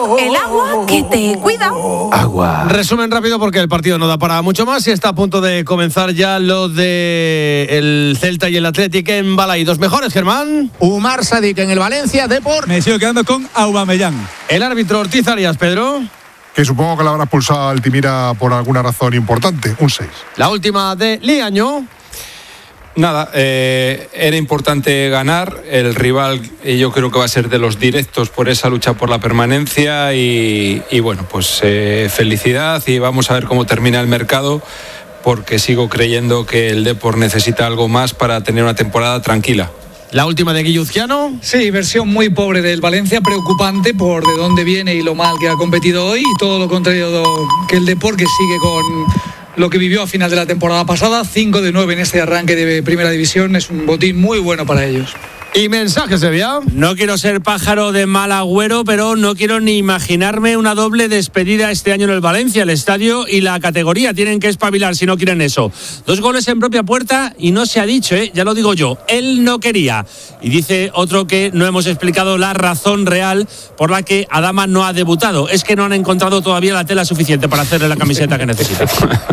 El agua que te cuida. Agua. Resumen rápido porque el partido no da para mucho más y está a punto de comenzar ya lo de el Celta y el Athletic en Balaidos. Mejores, Germán. Umar Sadik en el Valencia, Depor. Me sigo quedando con Aubameyang. El árbitro Ortiz Arias, Pedro. Que supongo que la habrá expulsado a Altimira por alguna razón importante, un 6. La última de Liaño. Nada, era importante ganar. El rival yo creo que va a ser de los directos por esa lucha por la permanencia y bueno, pues felicidad y vamos a ver cómo termina el mercado, porque sigo creyendo que el Depor necesita algo más para tener una temporada tranquila. La última de Guilluzquiano. Sí, versión muy pobre del Valencia, preocupante por de dónde viene y lo mal que ha competido hoy, y todo lo contrario que el Depor, que sigue con lo que vivió a final de la temporada pasada. 5 de 9 en este arranque de Primera División, es un botín muy bueno para ellos. Y mensajes, Sevilla. No quiero ser pájaro de mal agüero, pero no quiero ni imaginarme una doble despedida este año en el Valencia. El estadio y la categoría tienen que espabilar si no quieren eso. 2 goles en propia puerta y no se ha dicho, ya lo digo yo, él no quería. Y dice otro que no hemos explicado la razón real por la que Adama no ha debutado. Es que no han encontrado todavía la tela suficiente para hacerle la camiseta que necesita.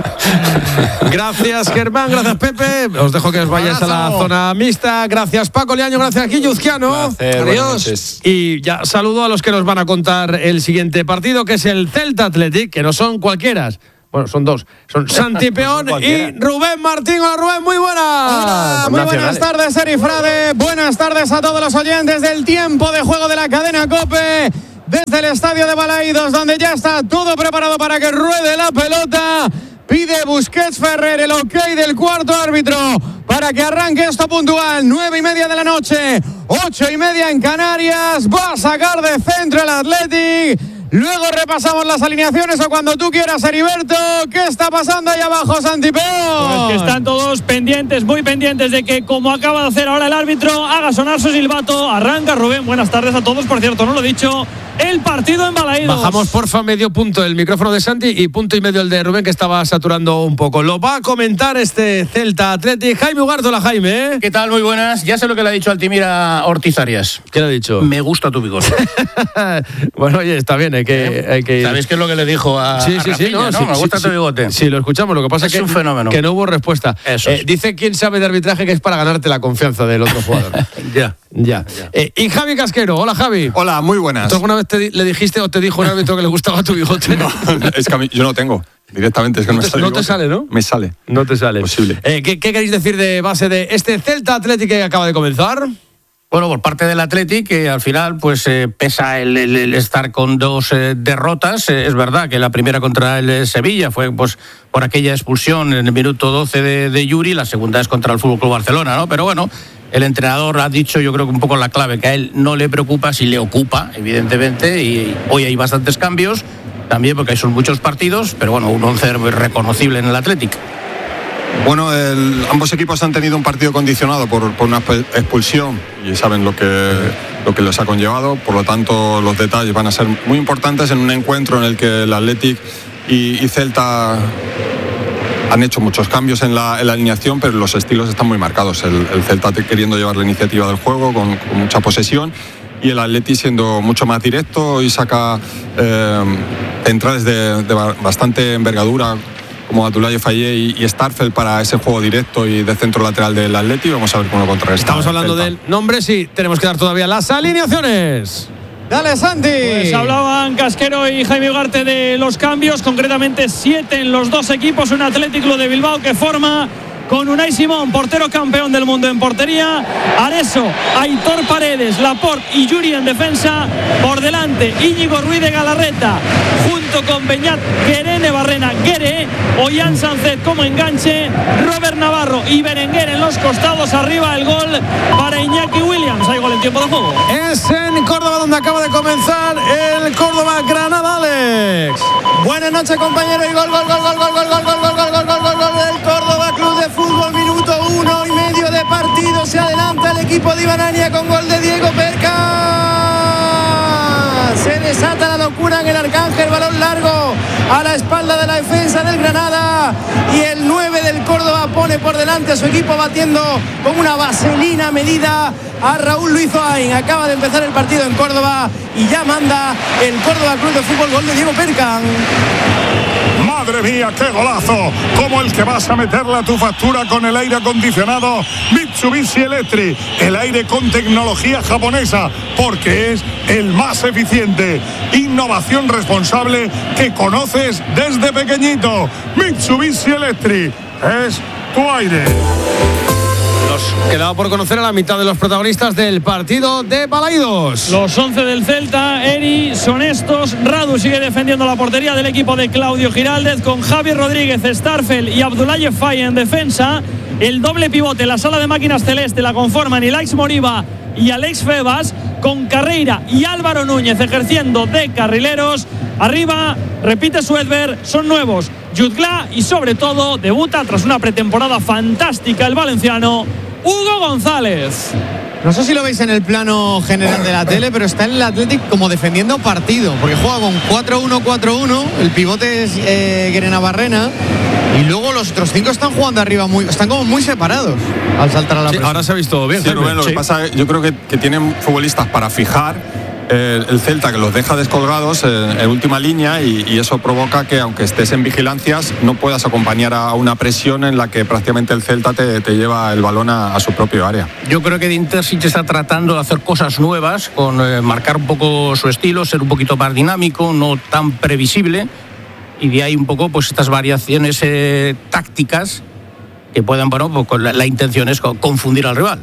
Gracias, Germán. Gracias, Pepe. Os dejo que os vayáis a la zona mixta. Gracias, Paco Liaño. Gracias, Guilluzquiano. Adiós. Y ya saludo a los que nos van a contar el siguiente partido, que es el Celta Athletic, que no son cualquiera. Bueno, son 2. Son Santi Peón y Rubén Martín. Hola, Rubén, muy buenas. Hola, muy buenas tardes, Eri Frade. Buenas tardes a todos los oyentes del tiempo de juego de la cadena COPE. Desde el estadio de Balaidos, donde ya está todo preparado para que ruede la pelota. Pide Busquets Ferrer el ok del cuarto árbitro para que arranque esto puntual. 9:30 de la noche, 8:30 en Canarias. Va a sacar de centro el Athletic. Luego repasamos las alineaciones o cuando tú quieras, Heriberto. ¿Qué está pasando ahí abajo, Santi Peón? Pues que están todos pendientes, muy pendientes de que, como acaba de hacer ahora el árbitro, haga sonar su silbato. Arranca Rubén. Buenas tardes a todos. Por cierto, no lo he dicho, el partido en Balaidos. Bajamos, porfa, medio punto el micrófono de Santi y punto y medio el de Rubén, que estaba saturando un poco. Lo va a comentar este Celta Athletic. Jaime Ugarte. Hola, Jaime. ¿Qué tal? Muy buenas. Ya sé lo que le ha dicho Altimira Ortiz Arias. ¿Qué le ha dicho? Me gusta tu bigote. Bueno, oye, está bien, hay que... ¿Sabéis qué es lo que le dijo a Rafinha, no, ¿no? Me gusta tu bigote. Sí, lo escuchamos. Lo que pasa es que, un fenómeno. Que no hubo respuesta. Eso es. Dice quién sabe de arbitraje que es para ganarte la confianza del otro jugador. Ya. Y Javi Casquero. Hola, Javi. Hola, muy buenas. ¿Tú alguna vez le dijiste o te dijo un árbitro que le gustaba tu bigote? No, es que a mí, yo no tengo. Directamente, es que no me sale. No te sale, ¿no? Me sale. No te sale. Posible. ¿Qué queréis decir de base de este Celta Athletic que acaba de comenzar? Bueno, por parte del Athletic, que al final pues pesa el estar con 2 derrotas. Es verdad que la primera contra el Sevilla fue pues por aquella expulsión en el minuto 12 de Yuri, la segunda es contra el FC Barcelona, ¿no? Pero bueno, el entrenador ha dicho, yo creo que un poco la clave, que a él no le preocupa, si le ocupa, evidentemente, y hoy hay bastantes cambios, también porque son muchos partidos, pero bueno, un 11 reconocible en el Athletic. Bueno, ambos equipos han tenido un partido condicionado por una expulsión y saben lo que les ha conllevado. Por lo tanto, los detalles van a ser muy importantes en un encuentro en el que el Athletic y Celta han hecho muchos cambios en la alineación, pero los estilos están muy marcados. El Celta queriendo llevar la iniciativa del juego con mucha posesión y el Athletic siendo mucho más directo y saca centrales de bastante envergadura, como Abdoulaye Faye y Starfelt para ese juego directo y de centro lateral del Atleti. Vamos a ver cómo lo contrarresta. Estamos hablando del nombre, sí. Tenemos que dar todavía las alineaciones. Dale, Santi. Pues hablaban Casquero y Jaime Ugarte de los cambios, concretamente 7 en los 2 equipos. Un Atlético de Bilbao que forma con Unai Simón, portero campeón del mundo en portería, Areso, Aitor Paredes, Laporte y Yuri en defensa. Por delante, Íñigo Ruiz de Galarreta, junto con Beñat, Guerene Barrena, Guere, Ollán Sánchez como enganche, Robert Navarro y Berenguer en los costados. Arriba el gol para Iñaki Williams. Hay gol en tiempo de juego. Es en Córdoba donde acaba de comenzar el Córdoba-Granada, Alex. Buenas noches, compañeros. Y gol del Córdoba Club de Fútbol. Minuto 1:30 de partido. Se adelanta el equipo de Ibanania con gol de Diego Perca. Se desata la locura en el Arcángel. Balón largo a la espalda de la defensa del Granada. Y el 9 del Córdoba pone por delante a su equipo, batiendo con una vaselina medida a Raúl Luis Oain. Acaba de empezar el partido en Córdoba y ya manda el Córdoba Club de Fútbol. Gol de Diego Percan. ¡Madre mía, qué golazo! Como el que vas a meterle a tu factura con el aire acondicionado Mitsubishi Electric. El aire con tecnología japonesa, porque es el más eficiente. Innovación responsable que conoces desde pequeñito. Mitsubishi Electric es tu aire. Quedaba por conocer a la mitad de los protagonistas del partido de Balaidos. Los 11 del Celta, Eri, son estos. Radu sigue defendiendo la portería del equipo de Claudio Giraldez, con Javier Rodríguez, Starfel y Abdoulaye Faye en defensa. El doble pivote, la sala de máquinas celeste, la conforman Ilaix Moriba y Alex Febas, con Carreira y Álvaro Núñez ejerciendo de carrileros. Arriba, repite Suedberg, son nuevos Jutgla y sobre todo debuta tras una pretemporada fantástica el valenciano Hugo González. No sé si lo veis en el plano general de la tele, pero está en el Athletic como defendiendo partido, porque juega con 4-1-4-1, el pivote es Guerena Barrena, y luego los otros 5 están jugando arriba, están como muy separados al saltar a la presión. Ahora se ha visto bien. Sí, Rubén, lo que pasa es, yo creo que tienen futbolistas para fijar el Celta, que los deja descolgados en última línea, y eso provoca que, aunque estés en vigilancias, no puedas acompañar a una presión en la que prácticamente el Celta te lleva el balón a su propio área. Yo creo que Intersic está tratando de hacer cosas nuevas, con marcar un poco su estilo, ser un poquito más dinámico, no tan previsible, y de ahí un poco pues estas variaciones tácticas que puedan, bueno, pues, la intención es confundir al rival.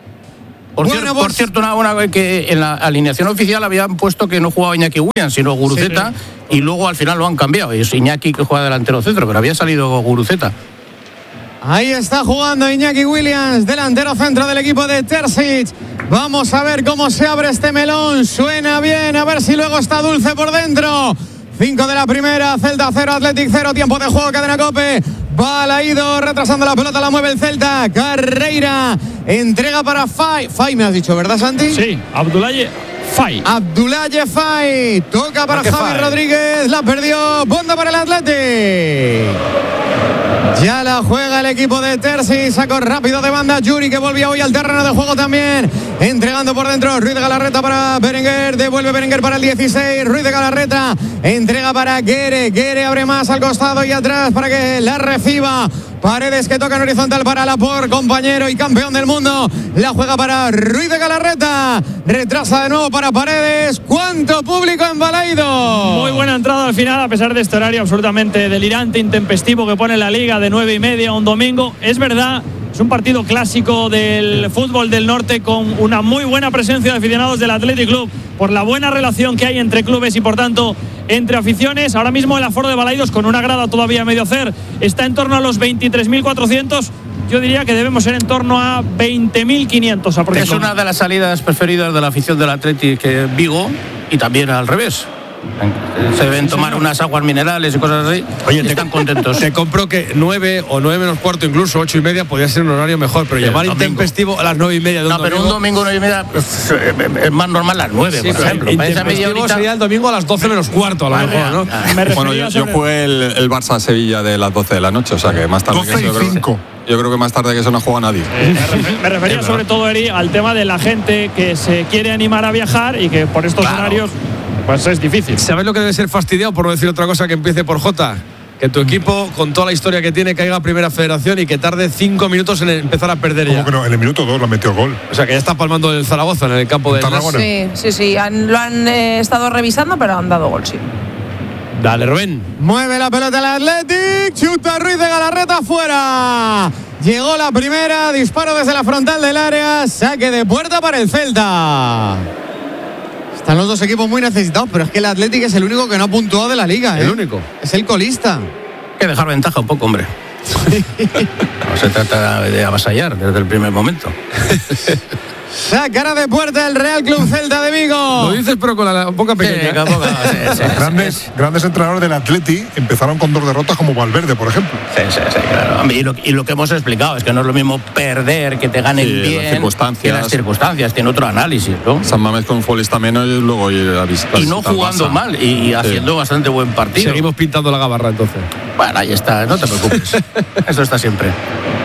Por cierto, una vez que en la alineación oficial habían puesto que no jugaba Iñaki Williams, sino Guruceta, y luego al final lo han cambiado. Es Iñaki que juega delantero centro, pero había salido Guruceta. Ahí está jugando Iñaki Williams, delantero centro del equipo de Terzic. Vamos a ver cómo se abre este melón. Suena bien, a ver si luego está dulce por dentro. 5 de la primera, Celta 0, Athletic 0, tiempo de juego, Cadena COPE. Balaidos retrasando la pelota, la mueve el Celta. Carreira entrega para Faye. Faye me has dicho, ¿verdad, Santi? Sí, Abdoulaye Faye. Abdoulaye Faye. Toca para Javi Rodríguez. La perdió. Bonda para el Athletic. Ya la juega el equipo de Terzi. Sacó rápido de banda Yuri, que volvía hoy al terreno de juego también. Entregando por dentro Ruiz de Galarreta para Berenguer. Devuelve Berenguer para el 16. Ruiz de Galarreta entrega para Guere. Guere abre más al costado y atrás para que la reciba Paredes, que toca en horizontal para Laporte, compañero y campeón del mundo. La juega para Ruiz de Galarreta. Retrasa de nuevo para Paredes. ¿Cuánto público en Balaidos? Muy buena entrada al final, a pesar de este horario absolutamente delirante, intempestivo que pone la Liga de 9:30 un domingo. Es verdad, es un partido clásico del fútbol del norte, con una muy buena presencia de aficionados del Athletic Club, por la buena relación que hay entre clubes y por tanto entre aficiones. Ahora mismo el aforo de Balaidos, con una grada todavía medio hacer, está en torno a los 23.400. Yo diría que debemos ser en torno a 20.500 aproximadamente. Es una de las salidas preferidas de la afición del Athletic Vigo, y también al revés. Se deben tomar unas aguas minerales y cosas así. Oye, están contentos. Te compro que 9 o 9 menos cuarto, incluso 8:30, podría ser un horario mejor, pero llevar intempestivo a las 9:30 de un domingo. Pero un domingo 9:30 es más normal las 9, por ejemplo. Intempestivo sería el domingo a las 12 menos cuarto, a lo mejor, ¿no? Bueno, yo jugué el Barça-Sevilla de las 12 de la noche, o sea que más tarde 12 que eso, y 5. Yo creo que más tarde que eso no juega nadie. Me refería sobre todo, Eri, al tema de la gente que se quiere animar a viajar y que por estos horarios pues es difícil. ¿Sabes lo que debe ser fastidiado, por no decir otra cosa, que empiece por J? Que tu equipo, con toda la historia que tiene, caiga a Primera Federación y que tarde 5 minutos en empezar a perder ya. ¿Cómo que no? En el minuto 2 lo metió gol. O sea, que ya está palmando el Zaragoza en el campo del Tarragona. Sí. Lo han estado revisando, pero han dado gol, sí. Dale, Rubén. Mueve la pelota el Athletic. Chuta Ruiz de Galarreta fuera. Llegó la primera. Disparo desde la frontal del área. Saque de puerta para el Celta. Están los dos equipos muy necesitados, pero es que el Athletic es el único que no ha puntuado de la liga. El único. Es el colista. Hay que dejar ventaja un poco, hombre. No se trata de avasallar desde el primer momento. Sacará de puerta el Real Club Celta de Vigo. Lo dices, pero con la boca pequeña. Grandes entrenadores del Atleti empezaron con 2 derrotas, como Valverde, por ejemplo. Sí, claro. Y lo que hemos explicado es que no es lo mismo perder, que te ganen bien, que las circunstancias. Tiene otro análisis, ¿no? San Mamés con un futbolista menos y luego ir a visitar. Y no jugando mal, y haciendo bastante buen partido. Seguimos pintando la gabarra, entonces. Bueno, ahí está, no te preocupes. Eso está siempre.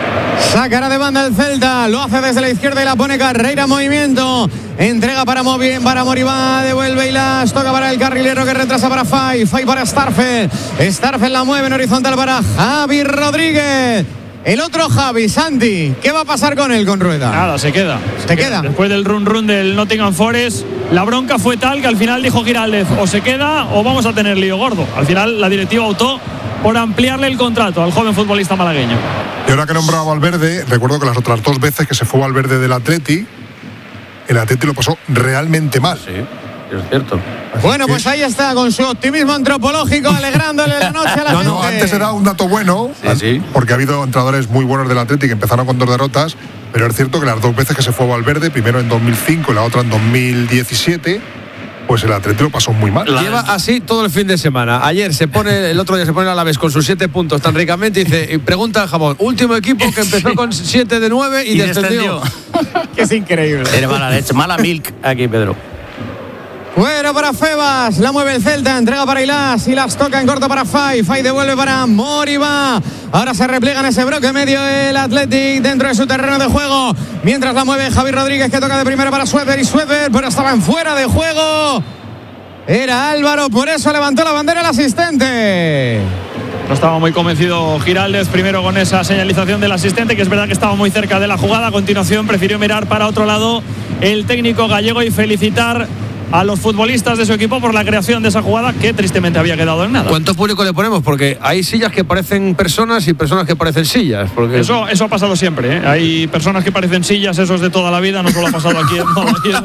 Sacará de banda el Celta, lo hace desde la izquierda y la pone Carreira en movimiento. Entrega para Moribá, devuelve y las toca para el carrilero que retrasa para Fay para Starfel. Starfel la mueve en horizontal para Javi Rodríguez. El otro Javi, Santi, ¿qué va a pasar con él, con Rueda? Nada, se queda. ¿Se queda? Después del run del Nottingham Forest, la bronca fue tal que al final dijo Giraldez, o se queda o vamos a tener lío gordo. Al final la directiva optó por ampliarle el contrato al joven futbolista malagueño. Y ahora que nombraba a Valverde, recuerdo que las otras 2 veces que se fue Valverde del Atleti, el Atleti lo pasó realmente mal. Sí, es cierto. Bueno, pues ahí está, con su optimismo antropológico, alegrándole la noche a la gente. No, antes era un dato bueno, porque ha habido entrenadores muy buenos del Atleti que empezaron con 2 derrotas, pero es cierto que las 2 veces que se fue Valverde, primero en 2005 y la otra en 2017, pues el Atleti lo pasó muy mal. Lleva así todo el fin de semana. El otro día se pone el Alavés con sus 7 puntos tan ricamente y pregunta a Jamón, último equipo que empezó con 7 de 9 y descendió. Que es increíble. Era mala leche, mala milk aquí, Pedro. Fuera para Febas, la mueve el Celta, entrega para Ilas toca en corto para Fay devuelve para Moribá. Ahora se repliega en ese bloque medio el Athletic dentro de su terreno de juego, mientras la mueve Javi Rodríguez, que toca de primera para Suéter, pero estaba en fuera de juego. Era Álvaro, por eso levantó la bandera el asistente. No estaba muy convencido Giraldez primero con esa señalización del asistente, que es verdad que estaba muy cerca de la jugada. A continuación prefirió mirar para otro lado el técnico gallego y felicitar a los futbolistas de su equipo por la creación de esa jugada que tristemente había quedado en nada. ¿Cuánto público le ponemos? Porque hay sillas que parecen personas y personas que parecen sillas. Porque eso ha pasado siempre, ¿eh? Hay personas que parecen sillas, eso es de toda la vida, no solo ha pasado aquí en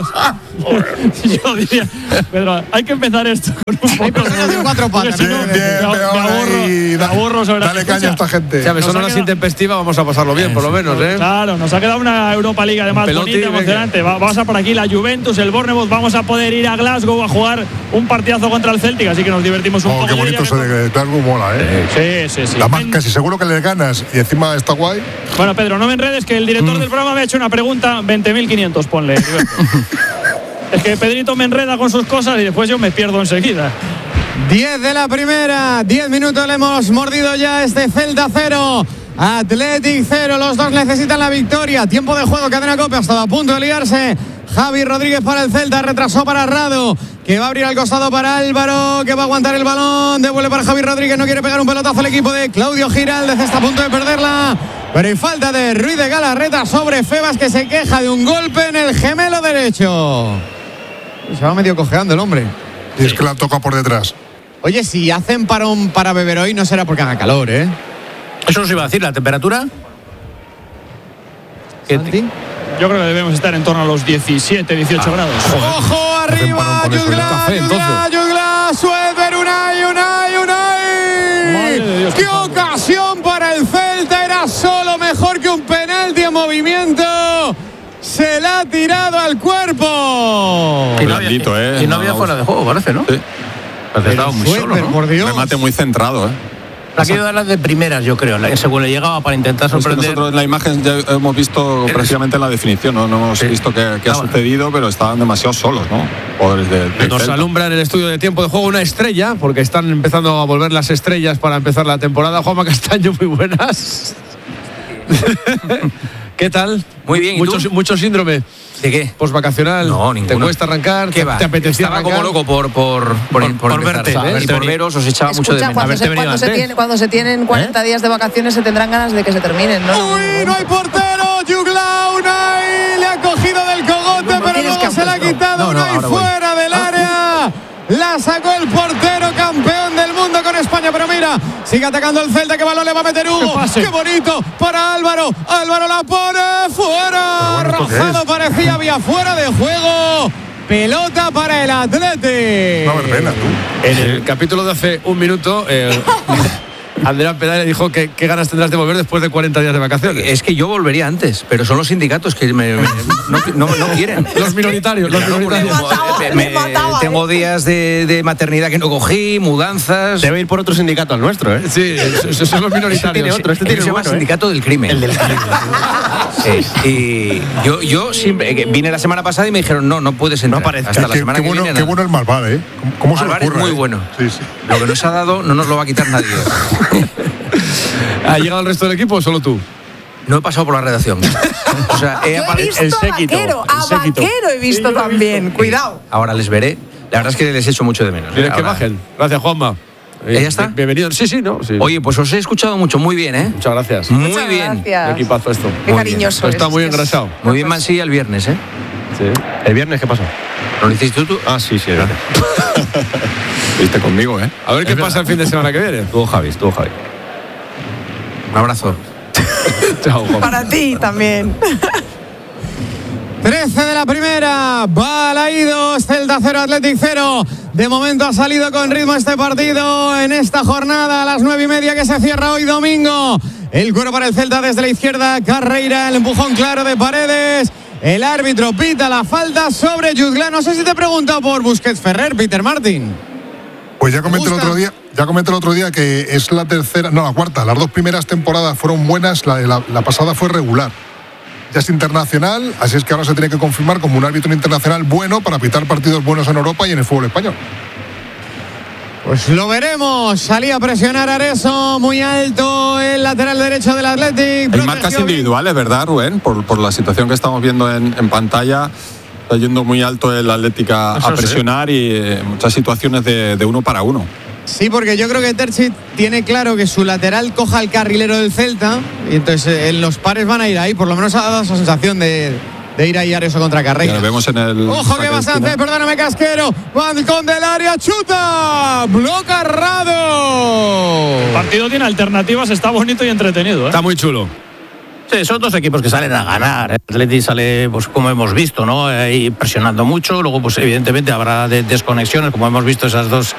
Yo diría, Pedro, hay que empezar esto con un poco de 4 patas. Si no, me aburro sobre. Dale caña a esta gente. ¿Sabes? Son horas intempestivas, vamos a pasarlo bien, por lo menos, ¿eh? Claro, nos ha quedado una Europa League además bonita, emocionante. Va a pasar por aquí la Juventus, el Bournemouth, vamos a poder ir a Glasgow a jugar un partidazo contra el Celtic, así que nos divertimos un poco. Qué bonito ese de Glasgow, mola, ¿eh? Sí. Casi seguro que le ganas y encima está guay. Bueno, Pedro, no me enredes, que el director del programa me ha hecho una pregunta, 20.500, ponle. Es que Pedrito me enreda con sus cosas y después yo me pierdo enseguida. 10 de la primera, 10 minutos le hemos mordido ya este Celta 0. Athletic 0, los dos necesitan la victoria. Tiempo de juego, cadena COPE, ha estado a punto de liarse. Javi Rodríguez para el Celta, retrasó para Rado, que va a abrir al costado para Álvaro, que va a aguantar el balón, devuelve para Javi Rodríguez, no quiere pegar un pelotazo el equipo de Claudio Giraldez, está a punto de perderla, pero hay falta de Ruiz de Galarreta sobre Febas, que se queja de un golpe en el gemelo derecho. Se va medio cojeando el hombre. Y es que la toca por detrás. Oye, si hacen parón para beber hoy, no será porque haga calor, ¿eh? Eso os iba a decir, ¿la temperatura? Yo creo que debemos estar en torno a los 17, 18 grados. ¡Ojo arriba! Yugla, Suéter, Unai. ¡Qué ocasión para el Celta! Era solo mejor que un penalti en movimiento. Se la ha tirado al cuerpo. Y no había fuera de juego, parece, ¿no? Sí. Parece estaba muy solo, ¿no? Por Dios. Remate muy centrado, ¿eh? Ha querido darlas de primeras, yo creo, según le llegaba para intentar sorprender. Es que nosotros en la imagen ya hemos visto prácticamente la definición, no hemos visto qué ha sucedido, pero estaban demasiado solos, ¿no? Nos alumbra en el estudio de tiempo de juego una estrella, porque están empezando a volver las estrellas para empezar la temporada. Juanma Castaño, muy buenas. ¿Qué tal? Muy bien, ¿y mucho síndrome. ¿De qué? Postvacacional. No, ninguno. ¿Te cuesta arrancar? ¿Qué va? ¿Te apetecía Estaba arrancar? como loco por verte, y por veros, os echaba mucho de menos. Cuando se tienen 40 días de vacaciones se tendrán ganas de que se terminen, ¿no? ¡Uy, no hay portero! Yugla, Unai le ha cogido del cogote, pero luego se la ha quitado. Unai fuera del área. La sacó el portero, campeón del mundo con España, pero mira, sigue atacando el Celta, que balón le va a meter Hugo. ¡Qué bonito! Para Álvaro. Álvaro la pone fuera. Rozado parecía, había fuera de juego. Pelota para el Athletic. No, verbena, tú. En el capítulo de hace un minuto, Andrea Pedal le dijo que qué ganas tendrás de volver después de 40 días de vacaciones. Es que yo volvería antes, pero son los sindicatos que no quieren. Los minoritarios. Tengo días de maternidad que no cogí, mudanzas. Debe ir por otro sindicato al nuestro, ¿eh? Sí, esos son los minoritarios. Tiene otro, se llama sindicato del crimen. El del crimen. Y yo siempre vine la semana pasada y me dijeron no puedes entrar. No aparezca. Hasta la semana que viene. Qué bueno el Malvar, ¿eh? ¿Cómo se le ocurre? Es muy bueno. Sí. Lo que nos ha dado no nos lo va a quitar nadie. ¿Ha llegado el resto del equipo o solo tú? No he pasado por la redacción. O sea, Yo he visto el séquito, Vaquero, el a séquito. Vaquero he visto también. Cuidado. Ahora les veré. La verdad es que les echo mucho de menos. Tienes que Ahora- bajen. Gracias, Juanma. ¿Ya está? Bienvenido. Sí, ¿no? Sí. Oye, pues os he escuchado mucho, muy bien, ¿eh? Muchas gracias. Muy Muchas bien. Qué gracias. equipazo esto. Qué cariñoso Está es, muy es- engrasado. Muy bien Mansilla el viernes, ¿eh? Sí. ¿El viernes qué pasó? ¿Lo hiciste tú? Ah, sí, el viernes. Viste conmigo, ¿eh? A ver qué pasa el fin de semana que viene. Estuvo Javi. Un abrazo. Chao, Juanma. Para ti también. 13 de la primera, Balaídos, Celta 0, Athletic 0. De momento ha salido con ritmo este partido en esta jornada a las 9:30 que se cierra hoy domingo. El cuero para el Celta desde la izquierda, Carreira, el empujón claro de Paredes. El árbitro pita la falta sobre Jutgla. No sé si te he preguntado por Busquets Ferrer, Peter Martin. Pues ya comenté el otro día que es la tercera, no, la cuarta. Las dos primeras temporadas fueron buenas, la pasada fue regular. Ya es internacional, así es que ahora se tiene que confirmar como un árbitro internacional bueno para pitar partidos buenos en Europa y en el fútbol español. Pues lo veremos. Salía a presionar Areso, muy alto el lateral derecho del Athletic. Hay marcas individuales, ¿verdad, Rubén? Por la situación que estamos viendo en pantalla, está yendo muy alto el Athletic a presionar y muchas situaciones de uno para uno. Sí, porque yo creo que Terzic tiene claro que su lateral coja el carrilero del Celta y entonces en los pares van a ir ahí. Por lo menos ha dado esa sensación de ir ahí Areso contra Carreira. Ya lo vemos en el... Ojo que vas a hacer, perdóname Casquero. Balcón del área, chuta. Bloca Rado. El partido tiene alternativas, está bonito y entretenido. Está muy chulo. Sí, son dos equipos que salen a ganar. El Atleti sale, pues como hemos visto, ¿no? Ahí presionando mucho. Luego, pues evidentemente habrá desconexiones, como hemos visto esas dos